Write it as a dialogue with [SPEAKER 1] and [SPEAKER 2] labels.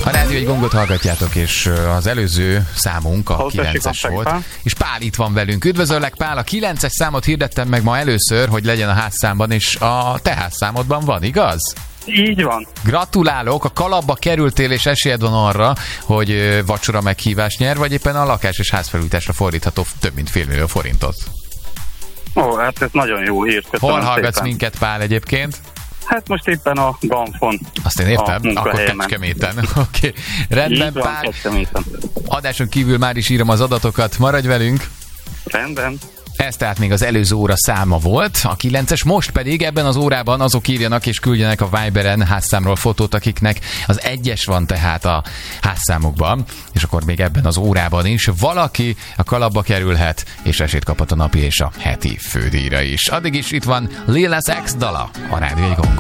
[SPEAKER 1] A Rádió egy Gongot hallgatjátok, és az előző számunk a 9-es volt. És Pál itt van velünk. Üdvözöllek, Pál! A 9-es számot hirdettem meg ma először, hogy legyen a házszámban, és a te házszámodban van, igaz?
[SPEAKER 2] Így van.
[SPEAKER 1] Gratulálok, a kalapba kerültél, és esélyed van arra, hogy vacsora meghívás nyer, vagy éppen a lakás és házfelújításra fordítható több mint $500 000 forintot.
[SPEAKER 2] Ó, hát ez nagyon jó hír.
[SPEAKER 1] Hol hallgatsz minket, Pál, egyébként?
[SPEAKER 2] Hát most éppen a Banfon.
[SPEAKER 1] Azt én értem, akkor Kecskeméten. Oké. Rendben, Pál. Adáson kívül már is írom az adatokat, maradj velünk.
[SPEAKER 2] Rendben.
[SPEAKER 1] Ez tehát még az előző óra száma volt, a 9-es, most pedig ebben az órában azok írjanak és küldjenek a Viberen házszámról fotót, akiknek az 1-es van tehát a házszámukban, és akkor még ebben az órában is valaki a kalapba kerülhet, és esélyt kaphat a napi és a heti fődíjra is. Addig is itt van Lil Nas X dala, a Rádió egy Gongon.